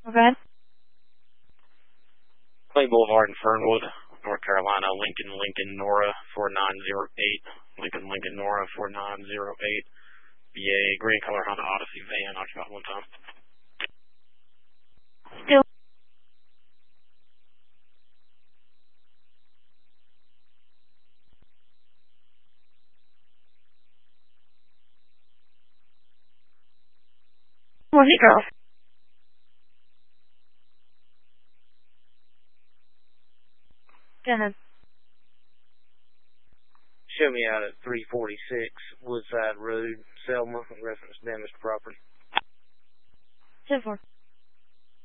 Okay. Clay Boulevard in Fernwood, North Carolina, Lincoln, Nora 4908. Lincoln, Nora 4908. BA, green color Honda Odyssey van, occupied one time. Still. Where's it, girl? Go ahead. Show me out at 346 Woodside Road, Selma, reference damaged property. 10-4.